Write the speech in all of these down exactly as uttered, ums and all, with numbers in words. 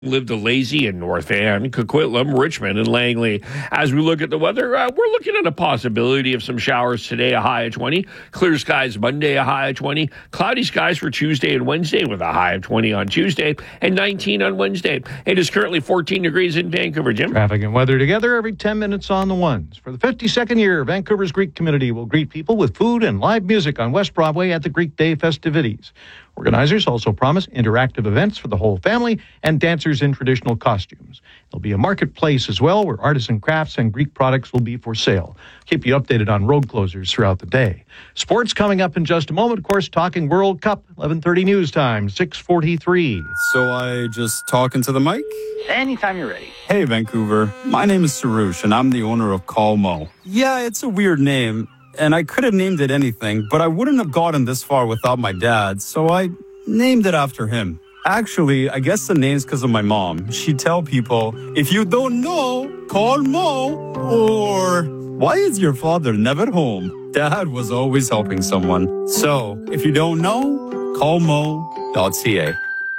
Live the Lazy in North Van, Coquitlam, Richmond, and Langley. As we look at the weather, uh, we're looking at a possibility of some showers today, a high of twenty. Clear skies Monday, a high of twenty. Cloudy skies for Tuesday and Wednesday with a high of twenty on Tuesday and nineteen on Wednesday. It is currently fourteen degrees in Vancouver, Jim. Traffic and weather together every ten minutes on the ones. For the fifty-second year, Vancouver's Greek community will greet people with food and live music on West Broadway at the Greek Day festivities. Organizers also promise interactive events for the whole family and dancers in traditional costumes. There'll be a marketplace as well where artisan crafts and Greek products will be for sale. Keep you updated on road closures throughout the day. Sports coming up in just a moment. Of course, talking World Cup, eleven thirty news time, six forty-three. So I just talk into the mic? Anytime you're ready. Hey, Vancouver. My name is Sarush, and I'm the owner of Call Mo. Yeah, it's a weird name, and I could have named it anything, but I wouldn't have gotten this far without my dad, so I named it after him. Actually, I guess the name's because of my mom. She'd tell people, if you don't know, call Mo, or why is your father never home? Dad was always helping someone. So, if you don't know, call mo dot c a.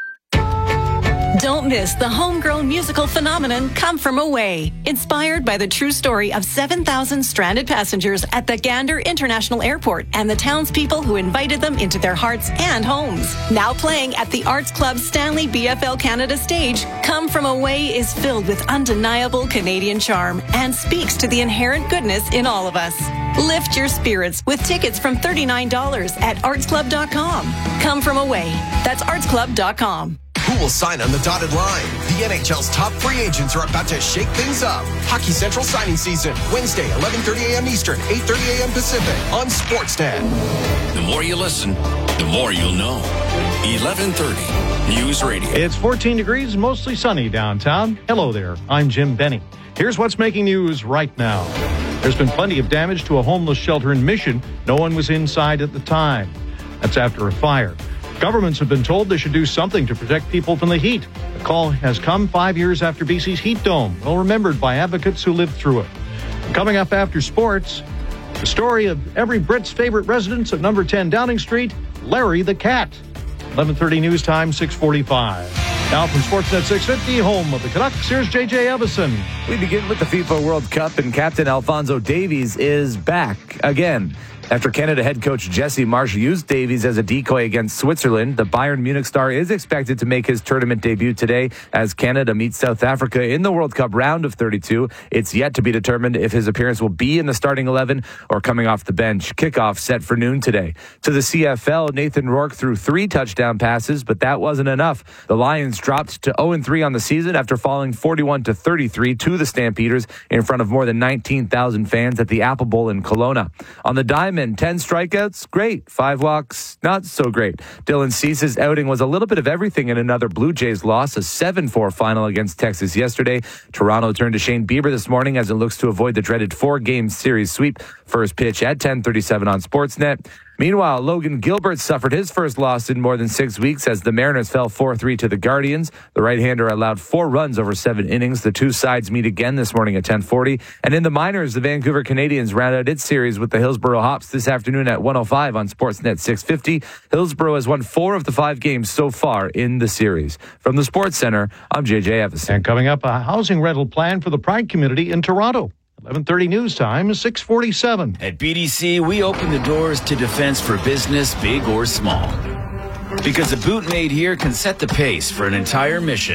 Don't miss the homegrown musical phenomenon Come From Away, inspired by the true story of seven thousand stranded passengers at the Gander International Airport and the townspeople who invited them into their hearts and homes. Now playing at the Arts Club Stanley B F L Canada stage, Come From Away is filled with undeniable Canadian charm and speaks to the inherent goodness in all of us. Lift your spirits with tickets from thirty-nine dollars at arts club dot com. Come From Away. That's arts club dot com. Who will sign on the dotted line? The N H L's top free agents are about to shake things up. Hockey Central signing season, Wednesday, eleven thirty a.m. Eastern, eight thirty a.m. Pacific on Sportsnet. The more you listen, the more you'll know. eleven thirty News Radio. It's fourteen degrees, mostly sunny downtown. Hello there, I'm Jim Benny. Here's what's making news right now. There's been plenty of damage to a homeless shelter in Mission. No one was inside at the time. That's after a fire. Governments have been told they should do something to protect people from the heat. The call has come five years after B C's heat dome, well remembered by advocates who lived through it. Coming up after sports, the story of every Brit's favorite residence at number ten Downing Street, Larry the Cat. eleven thirty news time, six forty-five. Now from Sportsnet six fifty, home of the Canucks, here's J J Evison. We begin with the FIFA World Cup, and Captain Alphonso Davies is back again. After Canada head coach Jesse Marsch used Davies as a decoy against Switzerland, the Bayern Munich star is expected to make his tournament debut today as Canada meets South Africa in the World Cup round of thirty-two. It's yet to be determined if his appearance will be in the starting eleven or coming off the bench. Kickoff set for noon today. To the C F L, Nathan Rourke threw three touchdown passes, but that wasn't enough. The Lions dropped to oh and three on the season after falling forty-one to thirty-three to the Stampeders in front of more than nineteen thousand fans at the Apple Bowl in Kelowna. On the diamond, ten strikeouts, great. Five walks, not so great. Dylan Cease's outing was a little bit of everything in another Blue Jays loss, a seven four final against Texas yesterday. Toronto turned to Shane Bieber this morning as it looks to avoid the dreaded four-game series sweep. First pitch at ten thirty-seven on Sportsnet. Meanwhile, Logan Gilbert suffered his first loss in more than six weeks as the Mariners fell four three to the Guardians. The right-hander allowed four runs over seven innings. The two sides meet again this morning at ten forty. And in the minors, the Vancouver Canadians round out its series with the Hillsborough Hops this afternoon at one oh five on Sportsnet six fifty. Hillsborough has won four of the five games so far in the series. From the Sports Center, I'm J J Evison. And coming up, a housing rental plan for the Pride community in Toronto. eleven thirty news time, six forty-seven. At B D C, we open the doors to defense for business, big or small. Because a boot made here can set the pace for an entire mission.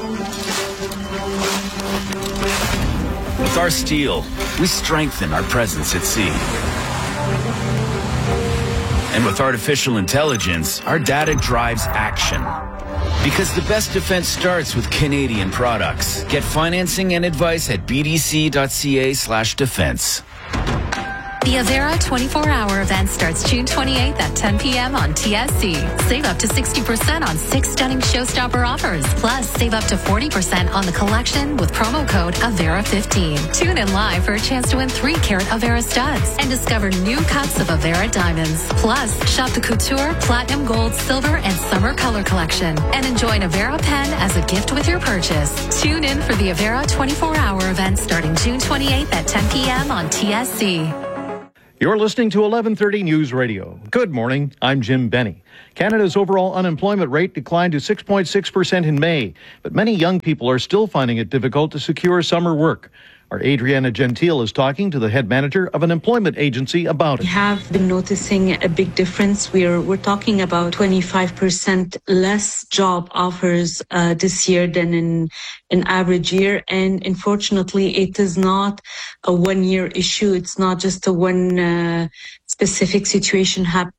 With our steel, we strengthen our presence at sea. And with artificial intelligence, our data drives action. Because the best defense starts with Canadian products. Get financing and advice at b d c dot c a slash defense. The Avera twenty-four hour event starts June twenty-eighth at ten p.m. on T S C. Save up to sixty percent on six stunning showstopper offers. Plus, save up to forty percent on the collection with promo code Avera fifteen. Tune in live for a chance to win three carat Avera studs and discover new cuts of Avera diamonds. Plus, shop the Couture, Platinum Gold, Silver, and Summer Color collection and enjoy an Avera pen as a gift with your purchase. Tune in for the Avera twenty-four hour event starting June twenty-eighth at ten p.m. on T S C. You're listening to eleven thirty News Radio. Good morning. I'm Jim Benny. Canada's overall unemployment rate declined to six point six percent in May, but many young people are still finding it difficult to secure summer work. Our Adriana Gentile is talking to the head manager of an employment agency about it. We have been noticing a big difference. We're we're talking about twenty-five percent less job offers uh, this year than in an average year. And unfortunately, it is not a one-year issue. It's not just a one uh, specific situation happening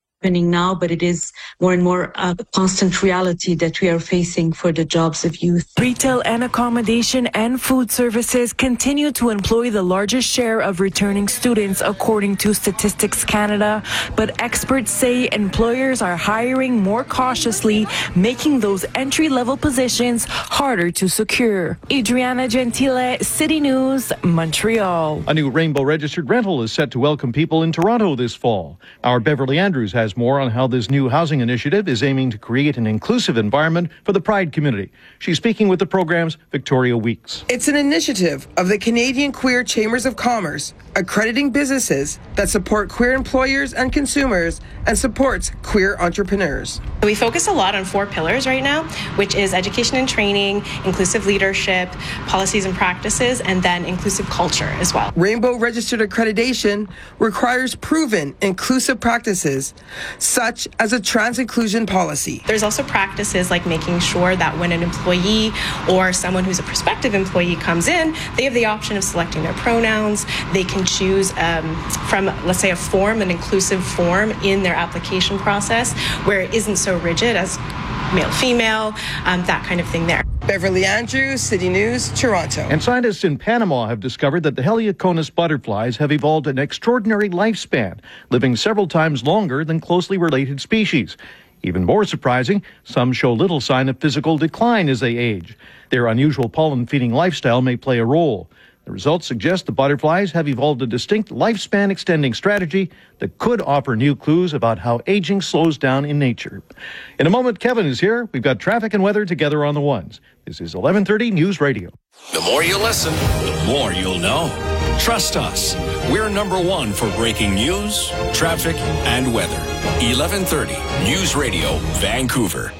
now, but it is more and more a constant reality that we are facing for the jobs of youth. Retail and accommodation and food services continue to employ the largest share of returning students, according to Statistics Canada. But experts say employers are hiring more cautiously, making those entry-level positions harder to secure. Adriana Gentile, City News, Montreal. A new Rainbow registered rental is set to welcome people in Toronto this fall. Our Beverly Andrews has more on how this new housing initiative is aiming to create an inclusive environment for the Pride community. She's speaking with the program's Victoria Weeks. It's an initiative of the Canadian Queer Chambers of Commerce, accrediting businesses that support queer employers and consumers and supports queer entrepreneurs. We focus a lot on four pillars right now, which is education and training, inclusive leadership, policies and practices, and then inclusive culture as well. Rainbow registered accreditation requires proven inclusive practices, such as a trans inclusion policy. There's also practices like making sure that when an employee or someone who's a prospective employee comes in, they have the option of selecting their pronouns. They can choose um, from, let's say, a form, an inclusive form in their application process where it isn't so rigid as male, female, um, that kind of thing there. Beverly Andrews, City News, Toronto. And scientists in Panama have discovered that the Helioconus butterflies have evolved an extraordinary lifespan, living several times longer than closely related species. Even more surprising, some show little sign of physical decline as they age. Their unusual pollen-feeding lifestyle may play a role. The results suggest the butterflies have evolved a distinct lifespan-extending strategy that could offer new clues about how aging slows down in nature. In a moment, Kevin is here. We've got traffic and weather together on the ones. This is eleven thirty News Radio. The more you listen, the more you'll know. Trust us. We're number one for breaking news, traffic, and weather. eleven thirty News Radio, Vancouver.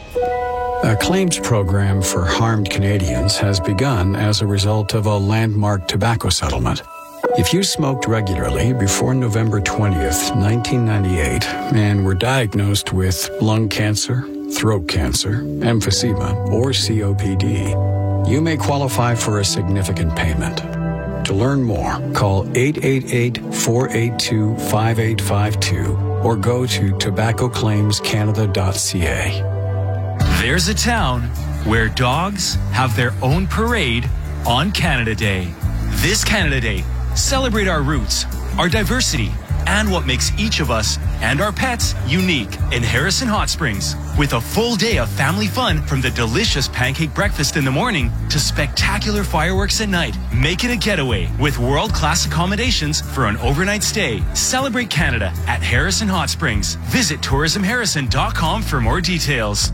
A claims program for harmed Canadians has begun as a result of a landmark tobacco settlement. If you smoked regularly before November twentieth, nineteen ninety-eight, and were diagnosed with lung cancer, throat cancer, emphysema, or C O P D, you may qualify for a significant payment. To learn more, call eight eight eight, four eight two, five eight five two or go to tobacco claims canada dot c a. There's a town where dogs have their own parade on Canada Day. This Canada Day, celebrate our roots, our diversity, and what makes each of us and our pets unique in Harrison Hot Springs. With a full day of family fun from the delicious pancake breakfast in the morning to spectacular fireworks at night. Make it a getaway with world-class accommodations for an overnight stay. Celebrate Canada at Harrison Hot Springs. Visit tourism harrison dot com for more details.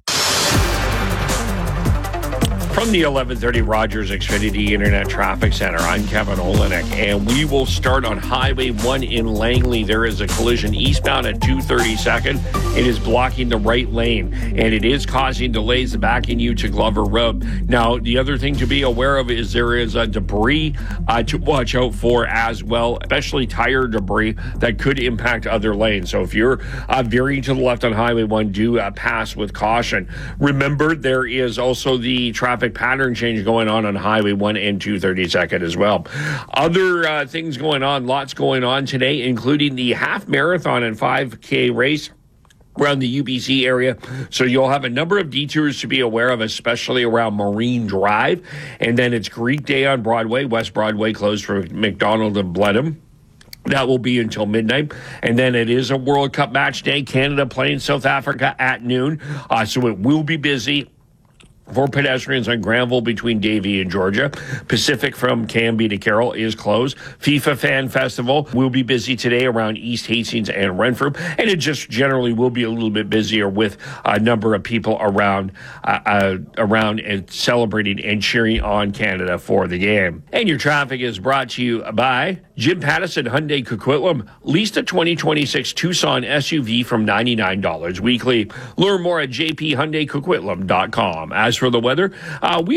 From the eleven thirty Rogers Xfinity Internet Traffic Center, I'm Kevin Olenek, and we will start on Highway one in Langley. There is a collision eastbound at two thirty-second. It is blocking the right lane, and it is causing delays backing you to Glover Road. Now, the other thing to be aware of is there is a debris uh, to watch out for as well, especially tire debris that could impact other lanes. So if you're uh, veering to the left on Highway one, do uh, pass with caution. Remember, there is also the traffic pattern change going on on Highway one and two thirty-second as well. Other uh, things going on, lots going on today, including the half marathon and five K race around the U B C area. So you'll have a number of detours to be aware of, especially around Marine Drive. And then it's Greek Day on Broadway. West Broadway closed for McDonald and Blenheim. That will be until midnight. And then it is a World Cup match day. Canada playing South Africa at noon. Uh, so it will be busy For pedestrians on Granville between Davie and Georgia. Pacific from Canby to Carroll is closed. FIFA Fan Festival will be busy today around East Hastings and Renfrew, and it just generally will be a little bit busier with a number of people around uh, uh, around and celebrating and cheering on Canada for the game. And your traffic is brought to you by Jim Pattison Hyundai Coquitlam. Leased a twenty twenty-six Tucson S U V from ninety-nine dollars weekly. Learn more at j p hyundai coquitlam dot com. As for the weather, uh, we